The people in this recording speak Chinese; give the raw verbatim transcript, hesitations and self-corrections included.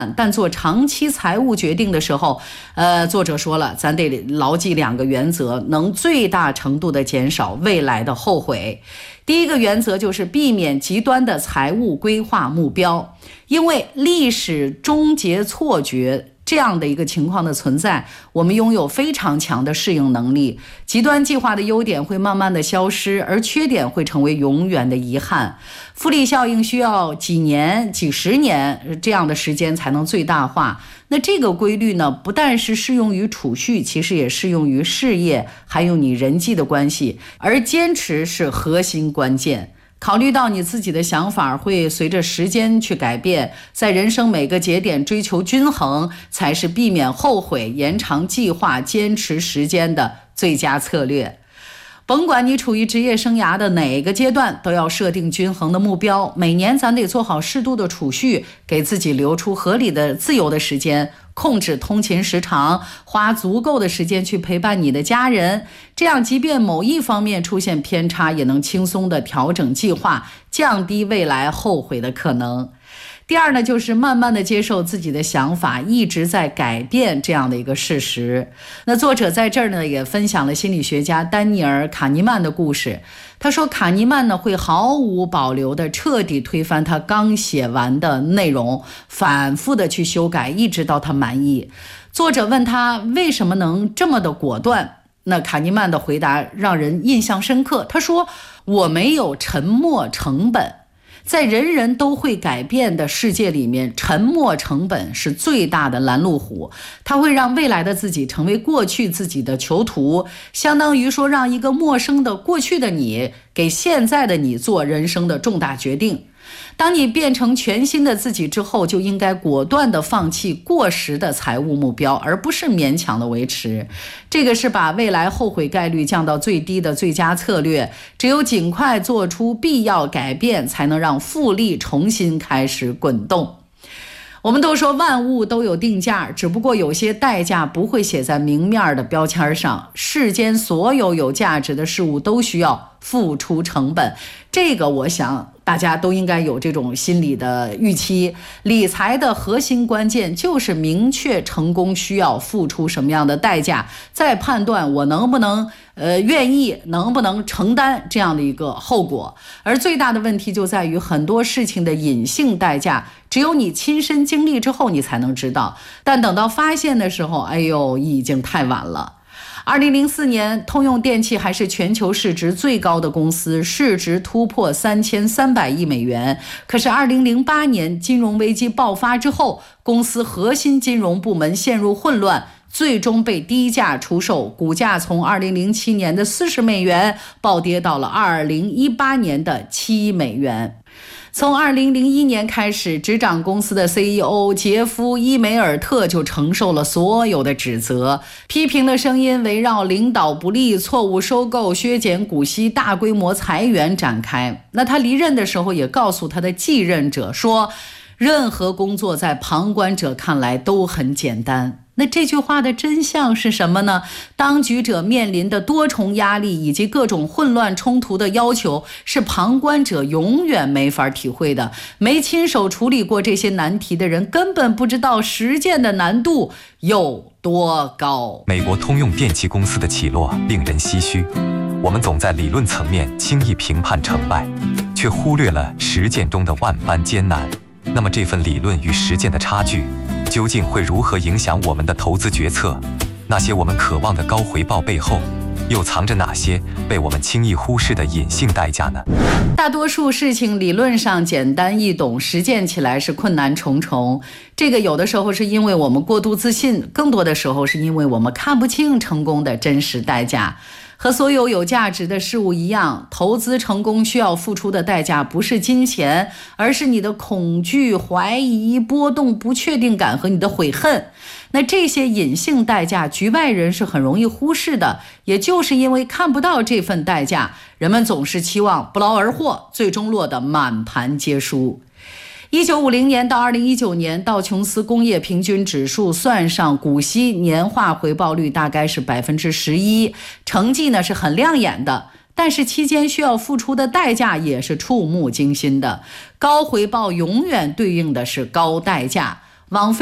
但做长期财务决定的时候，呃，作者说了，咱得牢记两个原则，能最大程度的减少未来的后悔。第一个原则就是避免极端的财务规划目标，因为历史终结错觉这样的一个情况的存在，我们拥有非常强的适应能力。极端计划的优点会慢慢的消失，而缺点会成为永远的遗憾。复利效应需要几年、几十年这样的时间才能最大化。那这个规律呢，不但是适用于储蓄，其实也适用于事业，还有你人际的关系。而坚持是核心关键。考虑到你自己的想法会随着时间去改变，在人生每个节点追求均衡，才是避免后悔、延长计划、坚持时间的最佳策略。甭管你处于职业生涯的哪个阶段，都要设定均衡的目标。每年咱得做好适度的储蓄，给自己留出合理的自由的时间，控制通勤时长，花足够的时间去陪伴你的家人。这样即便某一方面出现偏差，也能轻松的调整计划，降低未来后悔的可能。第二呢，就是慢慢的接受自己的想法一直在改变这样的一个事实。那作者在这儿呢，也分享了心理学家丹尼尔·卡尼曼的故事。他说，卡尼曼呢会毫无保留的彻底推翻他刚写完的内容，反复的去修改，一直到他满意。作者问他为什么能这么的果断，那卡尼曼的回答让人印象深刻。他说，我没有沉没成本。在人人都会改变的世界里面，沉没成本是最大的拦路虎，它会让未来的自己成为过去自己的囚徒，相当于说让一个陌生的过去的你给现在的你做人生的重大决定。当你变成全新的自己之后，就应该果断地放弃过时的财务目标，而不是勉强的维持。这个是把未来后悔概率降到最低的最佳策略。只有尽快做出必要改变，才能让复利重新开始滚动。我们都说万物都有定价，只不过有些代价不会写在明面的标签上。世间所有有价值的事物都需要付出成本，这个我想大家都应该有这种心理的预期。理财的核心关键就是明确成功需要付出什么样的代价，再判断我能不能呃愿意能不能承担这样的一个后果。而最大的问题就在于很多事情的隐性代价，只有你亲身经历之后你才能知道，但等到发现的时候，哎呦，已经太晚了。二零零四年，通用电气还是全球市值最高的公司，市值突破三千三百亿美元。可是二零零八年金融危机爆发之后，公司核心金融部门陷入混乱，最终被低价出售，股价从二零零七年的四十美元暴跌到了二零一八年的七美元。从二零零一年开始，执掌公司的 C E O 杰夫·伊梅尔特就承受了所有的指责，批评的声音围绕领导不力、错误收购、削减股息、大规模裁员展开。那他离任的时候也告诉他的继任者说，任何工作在旁观者看来都很简单。那这句话的真相是什么呢？当局者面临的多重压力以及各种混乱冲突的要求，是旁观者永远没法体会的。没亲手处理过这些难题的人，根本不知道实践的难度有多高。 美国通用电气公司的起落令人唏嘘，我们总在理论层面轻易评判成败，却忽略了实践中的万般艰难。那么这份理论与实践的差距究竟会如何影响我们的投资决策？那些我们渴望的高回报背后，又藏着哪些被我们轻易忽视的隐性代价呢？ 大多数事情理论上简单易懂，实践起来是困难重重。这个有的时候是因为我们过度自信，更多的时候是因为我们看不清成功的真实代价。和所有有价值的事物一样，投资成功需要付出的代价不是金钱，而是你的恐惧、怀疑、波动、不确定感和你的悔恨。那这些隐性代价，局外人是很容易忽视的。也就是因为看不到这份代价，人们总是期望不劳而获，最终落得满盘皆输。一九五零年到二零一九年，道琼斯工业平均指数算上股息，年化回报率大概是百分之十一，成绩呢是很亮眼的。但是期间需要付出的代价也是触目惊心的，高回报永远对应的是高代价。 网飞